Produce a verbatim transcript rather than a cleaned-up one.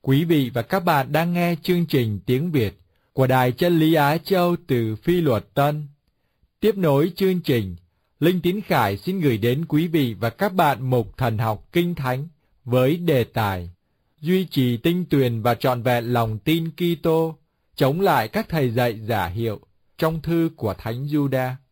Quý vị và các bạn đang nghe chương trình tiếng Việt của Đài Chân lý Á Châu từ Phi Luật Tân. Tiếp nối chương trình, Linh Tín Khải xin gửi đến quý vị và các bạn mục thần học Kinh Thánh với đề tài duy trì tinh tuyền và trọn vẹn lòng tin Kitô, chống lại các thầy dạy giả hiệu trong thư của Thánh Giuđa.